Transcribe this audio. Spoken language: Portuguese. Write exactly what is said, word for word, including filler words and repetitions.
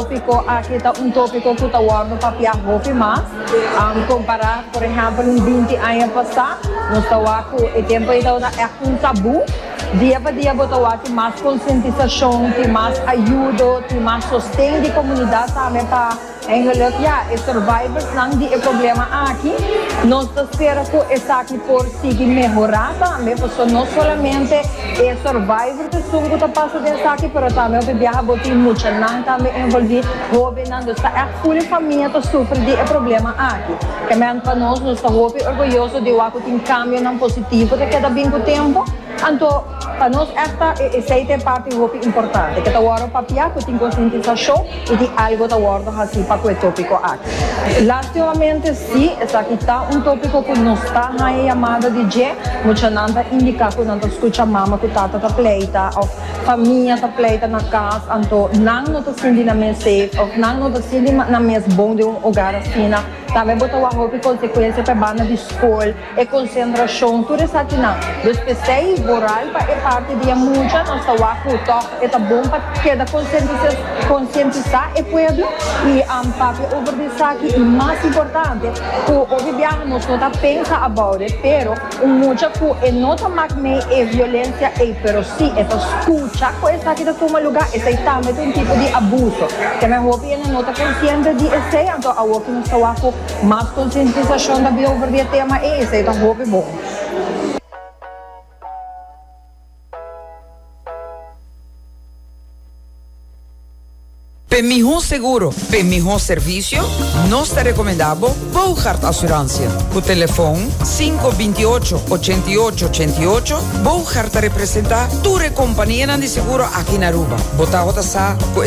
tópico aqui está um tópico que está guardando para piar mais. Um, comparar, por exemplo, em vinte anos passados, nós estávamos o tempo então é um tabu. Dia para dia, botar tem mais conscientização, tem mais ajuda, tem mais sustento de comunidade também para engajar que os survivors não têm problema aqui. Nós esperamos que isso aqui por seguir melhorar também, porque não somente os survivors que são que passam dessa aqui, mas também o bebê tem muito, não também envolvido, jovem, não está a full família que sofre de problema aqui. Que mesmo para nós, nós estamos orgulhosos de que tem cambio não positivo, de cada bem com o tempo. Então, para nós, esta é parte muito importante, que está agora para piar, que tem conscientização e tem algo que agora assim para o tópico aqui. Lastimamente, sim, essa aqui está um tópico que não está na chamada de G, mas não está indicado que não está escutando a mama que está a pleita, ou família está pleita na casa, então não está sentindo na minha safe, ou não está sentindo na minha bom de um lugar assim. Também botar o arroz e consequência para a banda de escola e concentração, tudo isso aqui não. Dos P C I, moral, é parte de muita, nós estamos aqui, é bom para cada conscientizar o povo e um papo over isso aqui, e mais importante, que o viajar nós não pensa about it, pero muita que não também é violência, pero sim, é escuta, coisa aqui da toma lugar, esse é também um tipo de abuso, que me houve não está consciente de esse, então a outra nós estamos aqui mais conscientização da bio over o tema é esse, então houve bom. Para melhor seguro, para melhor serviço, nós te recomendamos Bouchard Assurância. O telefone cinco dois oito, oito oito oito oito. Bouchard representa a tua companhia de seguro aqui na Aruba. Bota a